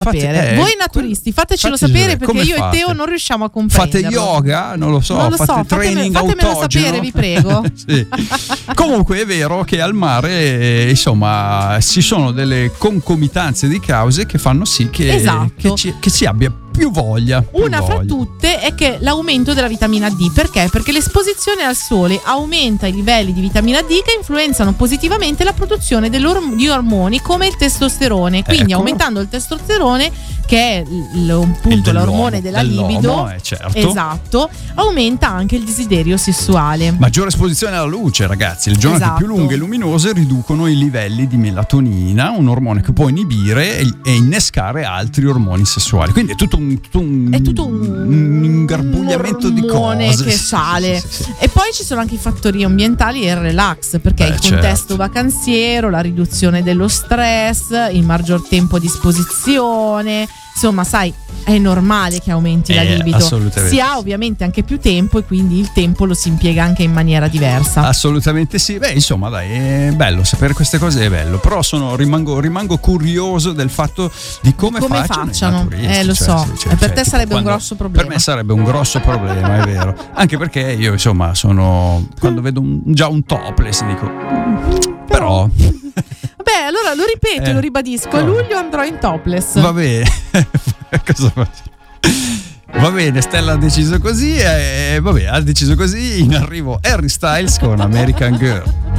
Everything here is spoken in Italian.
sapere. Voi naturisti, fatecelo sapere, perché io e Teo non riusciamo a comprenderlo. Fate yoga? Non lo so, fate training fatemelo autogeno? sapere, vi prego. Sì. Comunque è vero che al mare, insomma, ci sono delle concomitanze di cause che fanno sì che, esatto, che si abbia più voglia. Una fra tutte è che l'aumento della vitamina D. Perché? Perché l'esposizione al sole aumenta i livelli di vitamina D che influenzano positivamente la produzione di ormoni come il testosterone. Quindi aumentando il testosterone, che è appunto l'ormone della libido, certo. Esatto, aumenta anche il desiderio sessuale. Maggiore esposizione alla luce, ragazzi. Le giornate più lunghe e luminose riducono i livelli di melatonina, un ormone che può inibire e innescare altri ormoni sessuali. Quindi è tutto un ingarbugliamento di cose che sale. Sì. E poi ci sono anche i fattori ambientali e il relax, perché il contesto vacanziero, la riduzione dello stress, il maggior tempo di esposizione. Insomma, sai, è normale che aumenti la libido. Si ha ovviamente anche più tempo e quindi il tempo lo si impiega anche in maniera diversa. Assolutamente sì. Beh, insomma, dai, è bello sapere queste cose, è bello. Però rimango curioso del fatto di come facciano. Lo so. Per te sarebbe un grosso problema. Per me sarebbe un grosso problema, è vero. Anche perché io, insomma, quando vedo già un topless dico però vabbè, allora lo ripeto e lo ribadisco, a luglio andrò in topless. Va bene. Cosa faccio? Va bene, Stella ha deciso così, ha deciso così. In arrivo Harry Styles con American Girl.